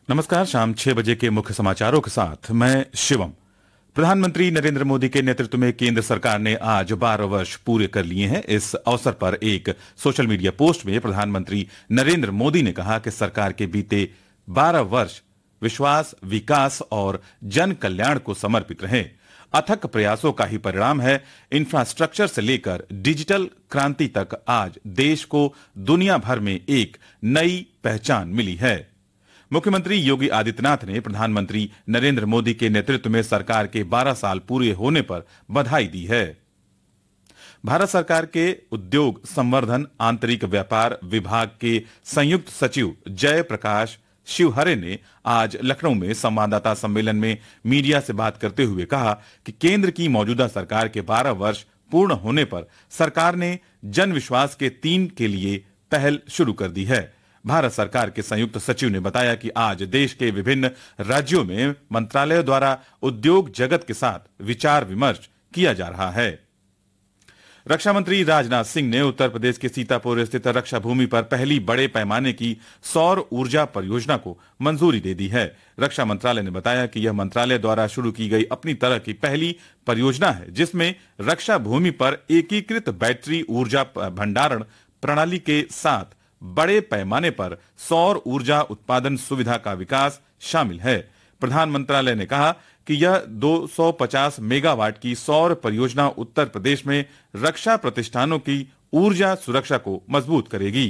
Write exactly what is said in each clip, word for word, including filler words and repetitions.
नमस्कार। शाम छह बजे के मुख्य समाचारों के साथ मैं शिवम। प्रधानमंत्री नरेंद्र मोदी के नेतृत्व में केंद्र सरकार ने आज बारह वर्ष पूरे कर लिए हैं। इस अवसर पर एक सोशल मीडिया पोस्ट में प्रधानमंत्री नरेंद्र मोदी ने कहा कि सरकार के बीते बारह वर्ष विश्वास, विकास और जन कल्याण को समर्पित रहे। अथक प्रयासों का ही परिणाम है। इंफ्रास्ट्रक्चर से लेकर डिजिटल क्रांति तक आज देश को दुनिया भर में एक नई पहचान मिली है। मुख्यमंत्री योगी आदित्यनाथ ने प्रधानमंत्री नरेंद्र मोदी के नेतृत्व में सरकार के बारह साल पूरे होने पर बधाई दी है। भारत सरकार के उद्योग संवर्धन आंतरिक व्यापार विभाग के संयुक्त सचिव जय प्रकाश शिवहरे ने आज लखनऊ में संवाददाता सम्मेलन में मीडिया से बात करते हुए कहा कि केंद्र की मौजूदा सरकार के बारह वर्ष पूर्ण होने पर सरकार ने जन विश्वास के तीन के लिए पहल शुरू कर दी है। भारत सरकार के संयुक्त सचिव ने बताया कि आज देश के विभिन्न राज्यों में मंत्रालयों द्वारा उद्योग जगत के साथ विचार विमर्श किया जा रहा है। रक्षा मंत्री राजनाथ सिंह ने उत्तर प्रदेश के सीतापुर स्थित रक्षा भूमि पर पहली बड़े पैमाने की सौर ऊर्जा परियोजना को मंजूरी दे दी है। रक्षा मंत्रालय ने बताया कि यह मंत्रालय द्वारा शुरू की गई अपनी तरह की पहली परियोजना है जिसमें रक्षा भूमि पर एकीकृत बैटरी ऊर्जा भंडारण प्रणाली के साथ बड़े पैमाने पर सौर ऊर्जा उत्पादन सुविधा का विकास शामिल है। प्रधान मंत्रालय ने कहा कि यह दो सौ पचास मेगावाट की सौर परियोजना उत्तर प्रदेश में रक्षा प्रतिष्ठानों की ऊर्जा सुरक्षा को मजबूत करेगी।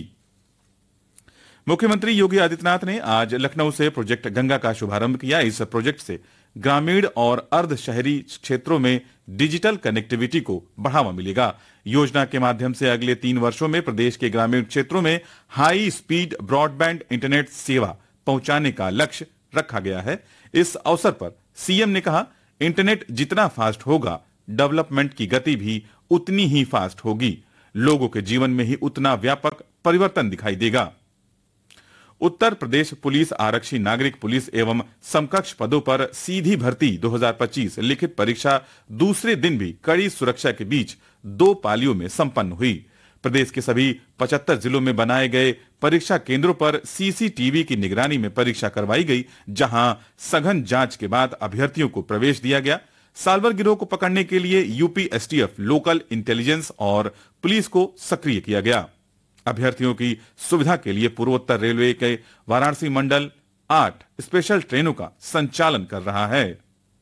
मुख्यमंत्री योगी आदित्यनाथ ने आज लखनऊ से प्रोजेक्ट गंगा का शुभारंभ किया। इस प्रोजेक्ट से ग्रामीण और अर्ध शहरी क्षेत्रों में डिजिटल कनेक्टिविटी को बढ़ावा मिलेगा। योजना के माध्यम से अगले तीन वर्षों में प्रदेश के ग्रामीण क्षेत्रों में हाई स्पीड ब्रॉडबैंड इंटरनेट सेवा पहुंचाने का लक्ष्य रखा गया है। इस अवसर पर सीएम ने कहा, इंटरनेट जितना फास्ट होगा, डेवलपमेंट की गति भी उतनी ही फास्ट होगी। लोगों के जीवन में ही उतना व्यापक परिवर्तन दिखाई देगा। उत्तर प्रदेश पुलिस आरक्षी नागरिक पुलिस एवं समकक्ष पदों पर सीधी भर्ती दो हज़ार पच्चीस लिखित परीक्षा दूसरे दिन भी कड़ी सुरक्षा के बीच दो पालियों में संपन्न हुई। प्रदेश के सभी पचहत्तर जिलों में बनाए गए परीक्षा केंद्रों पर सीसीटीवी की निगरानी में परीक्षा करवाई गई, जहां सघन जांच के बाद अभ्यर्थियों को प्रवेश दिया गया। साल्वर गिरोह को पकड़ने के लिए यूपी एसटीएफ, लोकल इंटेलिजेंस और पुलिस को सक्रिय किया गया। अभ्यर्थियों की सुविधा के लिए पूर्वोत्तर रेलवे के वाराणसी मंडल आठ स्पेशल ट्रेनों का संचालन कर रहा है।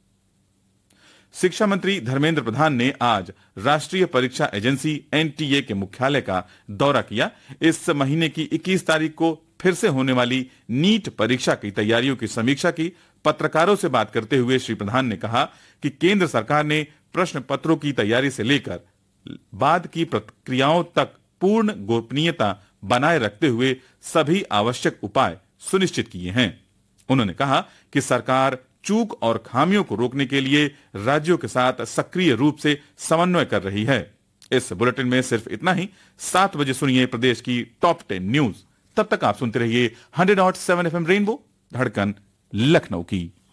शिक्षा मंत्री धर्मेंद्र प्रधान ने आज राष्ट्रीय परीक्षा एजेंसी एनटीए के मुख्यालय का दौरा किया। इस महीने की इक्कीस तारीख को फिर से होने वाली नीट परीक्षा की तैयारियों की समीक्षा की। पत्रकारों से बात करते हुए श्री प्रधान ने कहा कि केंद्र सरकार ने प्रश्न पत्रों की तैयारी से लेकर बाद की प्रक्रियाओं तक पूर्ण गोपनीयता बनाए रखते हुए सभी आवश्यक उपाय सुनिश्चित किए हैं। उन्होंने कहा कि सरकार चूक और खामियों को रोकने के लिए राज्यों के साथ सक्रिय रूप से समन्वय कर रही है। इस बुलेटिन में सिर्फ इतना ही। सात बजे सुनिए प्रदेश की टॉप टेन न्यूज। तब तक आप सुनते रहिए hundred dot seven F M rainbow, धड़कन लखनऊ की।